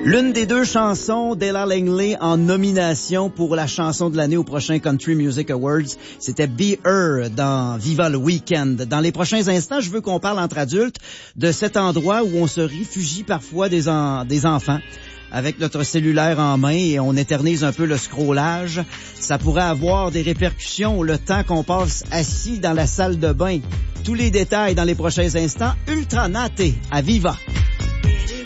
L'une des deux chansons d'Ella Langley en nomination pour la chanson de l'année au prochain Country Music Awards, c'était Be Her dans Viva le Weekend. Dans les prochains instants, je veux qu'on parle entre adultes de cet endroit où on se réfugie parfois des enfants. Avec notre cellulaire en main et on éternise un peu le scrollage, ça pourrait avoir des répercussions le temps qu'on passe assis dans la salle de bain. Tous les détails dans les prochains instants. Ultra Naté à Viva.